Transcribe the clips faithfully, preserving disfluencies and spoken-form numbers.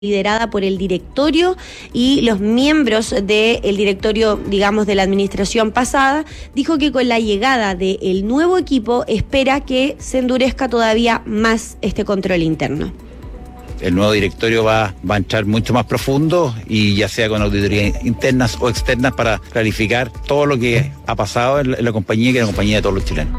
liderada por el directorio y los miembros del directorio, digamos, de la administración pasada, dijo que con la llegada del nuevo equipo espera que se endurezca todavía más este control interno. El nuevo directorio va, va a entrar mucho más profundo y ya sea con auditorías internas o externas para clarificar todo lo que ha pasado en la, en la compañía, que es la compañía de todos los chilenos.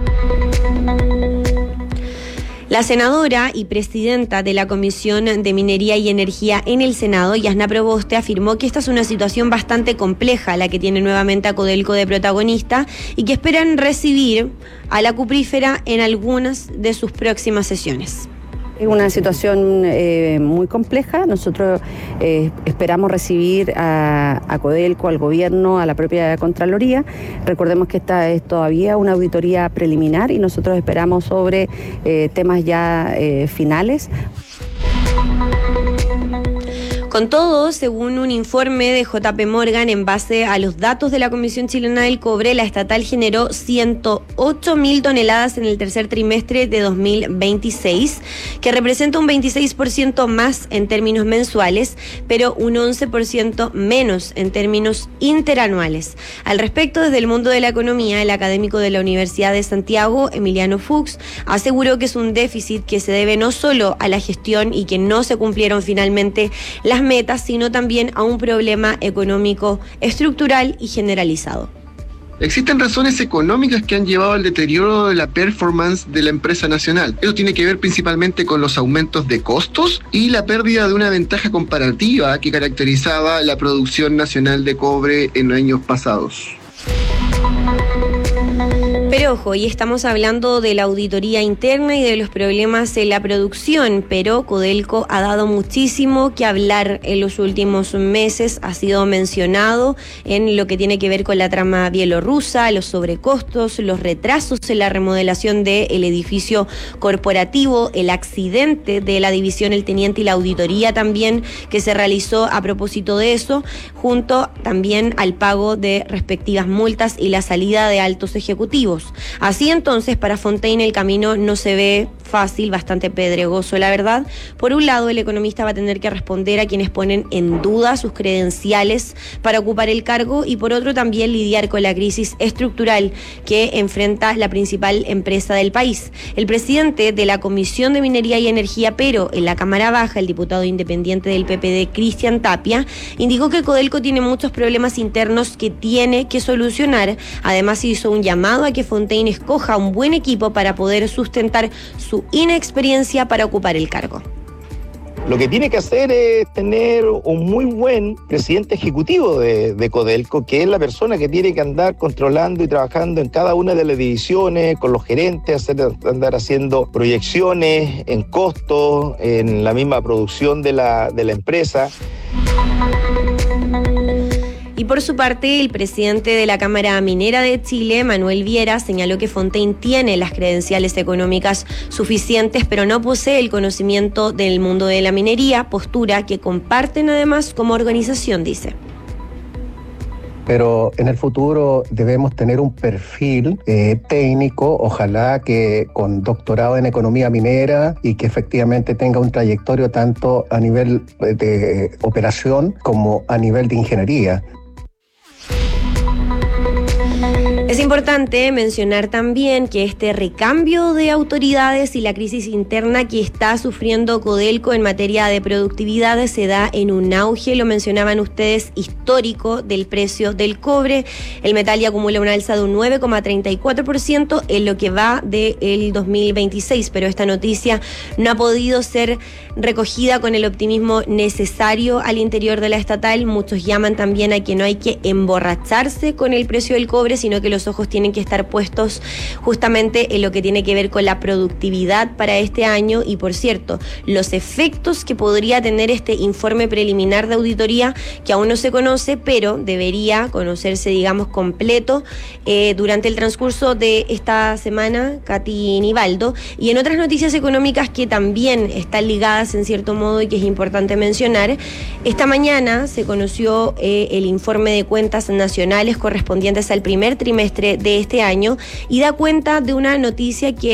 La senadora y presidenta de la Comisión de Minería y Energía en el Senado, Yasna Proboste, afirmó que esta es una situación bastante compleja la que tiene nuevamente a Codelco de protagonista y que esperan recibir a la cuprífera en algunas de sus próximas sesiones. Es una situación eh, muy compleja. Nosotros eh, esperamos recibir a, a Codelco, al gobierno, a la propia Contraloría. Recordemos que esta es todavía una auditoría preliminar y nosotros esperamos sobre eh, temas ya eh, finales. Con todo, según un informe de J P Morgan, en base a los datos de la Comisión Chilena del Cobre, la estatal generó ciento ocho mil toneladas en el tercer trimestre de dos mil veintiséis, que representa un veintiséis por ciento más en términos mensuales, pero un once por ciento menos en términos interanuales. Al respecto, desde el mundo de la economía, el académico de la Universidad de Santiago, Emiliano Fuchs, aseguró que es un déficit que se debe no solo a la gestión y que no se cumplieron finalmente las metas, sino también a un problema económico estructural y generalizado. Existen razones económicas que han llevado al deterioro de la performance de la empresa nacional. Eso tiene que ver principalmente con los aumentos de costos y la pérdida de una ventaja comparativa que caracterizaba la producción nacional de cobre en años pasados. Pero ojo, y estamos hablando de la auditoría interna y de los problemas en la producción, pero Codelco ha dado muchísimo que hablar en los últimos meses, ha sido mencionado en lo que tiene que ver con la trama bielorrusa, los sobrecostos, los retrasos en la remodelación del edificio corporativo, el accidente de la división El Teniente y la auditoría también que se realizó a propósito de eso, junto también al pago de respectivas multas y la salida de altos ejecutivos. Así entonces, para Fontaine el camino no se ve fácil, bastante pedregoso, la verdad. Por un lado, el economista va a tener que responder a quienes ponen en duda sus credenciales para ocupar el cargo y por otro también lidiar con la crisis estructural que enfrenta la principal empresa del país. El presidente de la Comisión de Minería y Energía, pero en la Cámara Baja, el diputado independiente del P P D, Cristian Tapia, indicó que Codelco tiene muchos problemas internos que tiene que solucionar. Además, hizo un llamado a que Fontaine escoja un buen equipo para poder sustentar su inexperiencia para ocupar el cargo. Lo que tiene que hacer es tener un muy buen presidente ejecutivo de, de Codelco, que es la persona que tiene que andar controlando y trabajando en cada una de las divisiones, con los gerentes, hacer, andar haciendo proyecciones en costos, en la misma producción de la, de la empresa. Y por su parte, el presidente de la Cámara Minera de Chile, Manuel Viera, señaló que Fontaine tiene las credenciales económicas suficientes, pero no posee el conocimiento del mundo de la minería, postura que comparten además como organización, dice. Pero en el futuro debemos tener un perfil eh, técnico, ojalá que con doctorado en economía minera y que efectivamente tenga un trayectorio tanto a nivel de operación como a nivel de ingeniería. Es importante mencionar también que este recambio de autoridades y la crisis interna que está sufriendo Codelco en materia de productividad se da en un auge, lo mencionaban ustedes, histórico del precio del cobre. El metal ya acumula una alza de un nueve coma treinta y cuatro por ciento en lo que va del dos mil veintiséis, pero esta noticia no ha podido ser recogida con el optimismo necesario al interior de la estatal. Muchos llaman también a que no hay que emborracharse con el precio del cobre, sino que los ojos tienen que estar puestos justamente en lo que tiene que ver con la productividad para este año y, por cierto, los efectos que podría tener este informe preliminar de auditoría que aún no se conoce, pero debería conocerse, digamos, completo eh, durante el transcurso de esta semana, Katy Nivaldo. Y en otras noticias económicas que también están ligadas en cierto modo y que es importante mencionar, esta mañana se conoció eh, el informe de cuentas nacionales correspondientes al primer trimestre de este año y da cuenta de una noticia que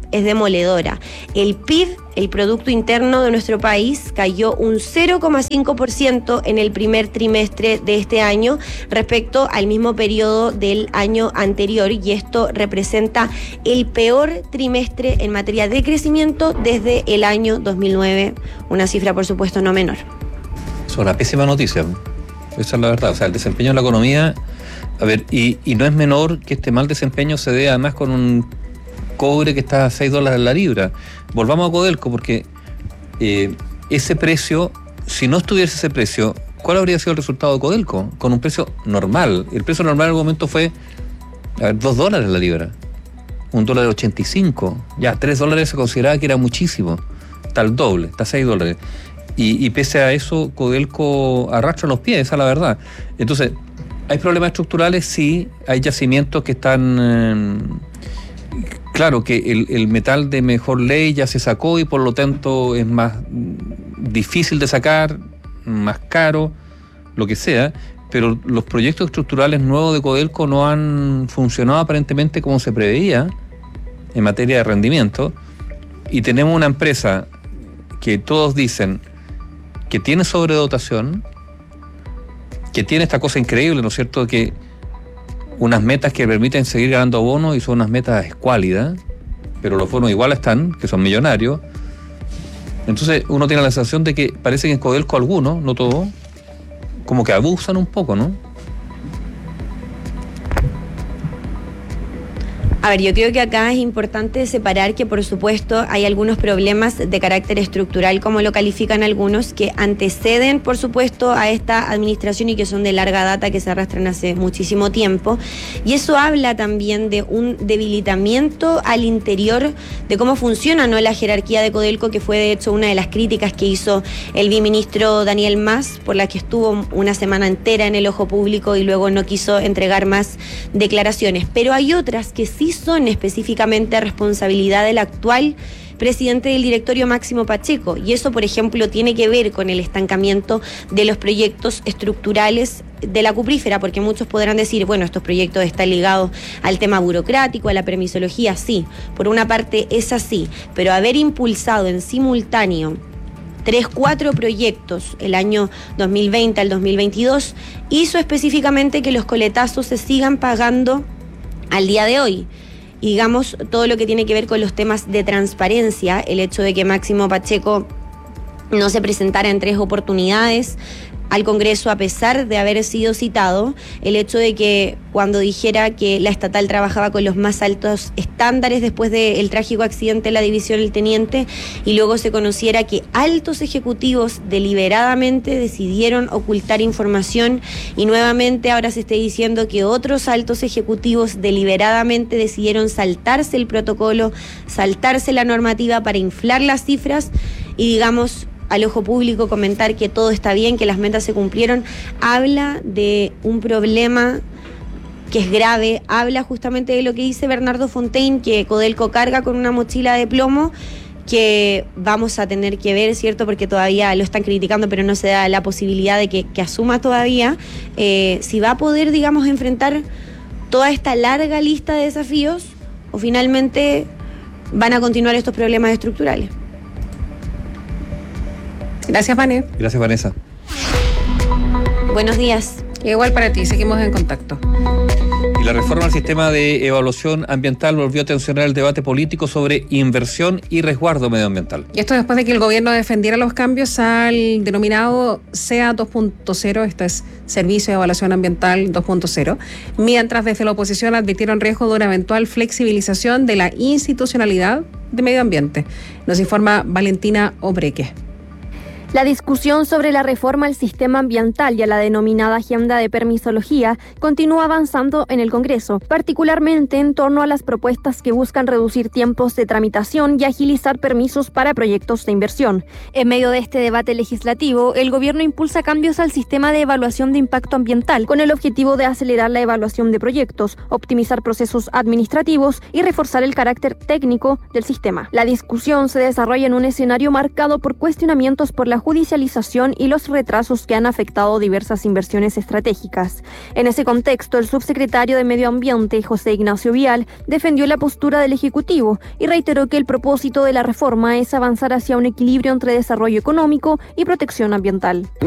es demoledora. El P I B, el Producto Interno de nuestro país, cayó un cero coma cinco por ciento en el primer trimestre de este año respecto al mismo periodo del año anterior, y esto representa el peor trimestre en materia de crecimiento desde el año dos mil nueve, una cifra por supuesto no menor. Es una pésima noticia, esa es la verdad. O sea, el desempeño de la economía, a ver, y, y no es menor que este mal desempeño se dé además con un cobre que está a seis dólares la libra. Volvamos a Codelco, porque eh, ese precio, si no estuviese ese precio, ¿cuál habría sido el resultado de Codelco? Con un precio normal. El precio normal en algún momento fue, a ver, dos dólares la libra. Un dólar ochenta y cinco. Ya, tres dólares se consideraba que era muchísimo. Está el doble, está a seis dólares. Y, y pese a eso, Codelco arrastra los pies, esa es la verdad. Entonces, ¿hay problemas estructurales? Sí. Hay yacimientos que están... Eh, Claro que el, el metal de mejor ley ya se sacó y por lo tanto es más difícil de sacar, más caro, lo que sea, pero los proyectos estructurales nuevos de Codelco no han funcionado aparentemente como se preveía en materia de rendimiento, y tenemos una empresa que todos dicen que tiene sobredotación, que tiene esta cosa increíble, ¿no es cierto?, que unas metas que permiten seguir ganando bonos y son unas metas escuálidas, pero los bonos igual están, que son millonarios. Entonces uno tiene la sensación de que parece que en Codelco algunos, no todos, como que abusan un poco, ¿no? A ver, yo creo que acá es importante separar que, por supuesto, hay algunos problemas de carácter estructural, como lo califican algunos, que anteceden, por supuesto, a esta administración y que son de larga data, que se arrastran hace muchísimo tiempo. Y eso habla también de un debilitamiento al interior de cómo funciona, ¿no?, la jerarquía de Codelco, que fue, de hecho, una de las críticas que hizo el viceministro Daniel Mas, por la que estuvo una semana entera en el ojo público y luego no quiso entregar más declaraciones. Pero hay otras que sí son específicamente responsabilidad del actual presidente del directorio, Máximo Pacheco, y eso, por ejemplo, tiene que ver con el estancamiento de los proyectos estructurales de la cuprífera, porque muchos podrán decir, bueno, estos proyectos están ligados al tema burocrático, a la permisología. Sí, por una parte es así, pero haber impulsado en simultáneo tres, cuatro proyectos el año dos mil veinte al dos mil veintidós hizo específicamente que los coletazos se sigan pagando al día de hoy. Y digamos, todo lo que tiene que ver con los temas de transparencia, el hecho de que Máximo Pacheco no se presentara en tres oportunidades al Congreso a pesar de haber sido citado, el hecho de que cuando dijera que la estatal trabajaba con los más altos estándares después del trágico accidente de la división El Teniente, y luego se conociera que altos ejecutivos deliberadamente decidieron ocultar información, y nuevamente ahora se esté diciendo que otros altos ejecutivos deliberadamente decidieron saltarse el protocolo, saltarse la normativa para inflar las cifras y, digamos, al ojo público comentar que todo está bien, que las metas se cumplieron, habla de un problema que es grave, habla justamente de lo que dice Bernardo Fontaine, que Codelco carga con una mochila de plomo que vamos a tener que ver, ¿cierto?, porque todavía lo están criticando, pero no se da la posibilidad de que, que asuma todavía, eh, si va a poder, digamos, enfrentar toda esta larga lista de desafíos o finalmente van a continuar estos problemas estructurales. Gracias, Vane. Gracias, Vanessa. Buenos días. Igual para ti, seguimos en contacto. Y la reforma al sistema de evaluación ambiental volvió a tensionar el debate político sobre inversión y resguardo medioambiental. Y esto después de que el gobierno defendiera los cambios al denominado S E A dos punto cero, este es Servicio de Evaluación Ambiental dos punto cero, mientras desde la oposición advirtieron riesgo de una eventual flexibilización de la institucionalidad de medio ambiente. Nos informa Valentina Obreque. La discusión sobre la reforma al sistema ambiental y a la denominada agenda de permisología continúa avanzando en el Congreso, particularmente en torno a las propuestas que buscan reducir tiempos de tramitación y agilizar permisos para proyectos de inversión. En medio de este debate legislativo, el gobierno impulsa cambios al sistema de evaluación de impacto ambiental con el objetivo de acelerar la evaluación de proyectos, optimizar procesos administrativos y reforzar el carácter técnico del sistema. La discusión se desarrolla en un escenario marcado por cuestionamientos por la la judicialización y los retrasos que han afectado diversas inversiones estratégicas. En ese contexto, el subsecretario de Medio Ambiente, José Ignacio Vial, defendió la postura del Ejecutivo y reiteró que el propósito de la reforma es avanzar hacia un equilibrio entre desarrollo económico y protección ambiental.